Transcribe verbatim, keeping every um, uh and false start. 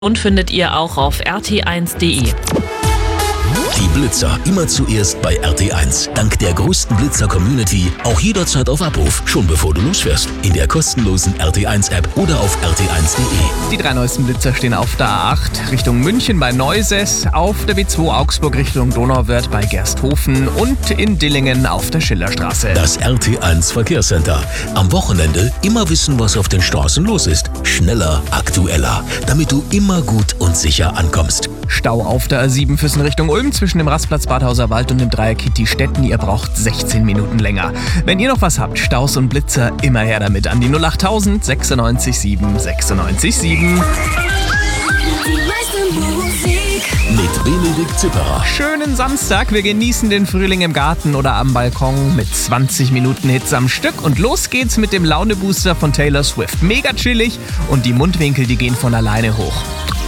und findet ihr auch auf r t eins punkt d e. Die Blitzer immer zuerst bei R T eins. Dank der größten Blitzer-Community auch jederzeit auf Abruf, schon bevor du losfährst. In der kostenlosen R T eins App oder auf r t eins punkt d e. Die drei neuesten Blitzer stehen auf der A acht Richtung München bei Neuses, auf der B zwei Augsburg Richtung Donauwörth bei Gersthofen und in Dillingen auf der Schillerstraße. Das R T eins Verkehrscenter. Am Wochenende immer wissen, was auf den Straßen los ist. Schneller, aktueller, damit du immer gut und sicher ankommst. Stau auf der A sieben Füssen Richtung Ulm zwischen dem Rastplatz Badhauser Wald und dem Dreieck Kitty-Stetten. Ihr braucht sechzehn Minuten länger. Wenn ihr noch was habt, Staus und Blitzer, immer her damit an die null acht null null null sechsundneunzig sieben sechsundneunzig sieben. Mit Benedikt Zipperer. Schönen Samstag, wir genießen den Frühling im Garten oder am Balkon mit zwanzig Minuten Hits am Stück und los geht's mit dem Launebooster von Taylor Swift. Mega chillig und die Mundwinkel, die gehen von alleine hoch.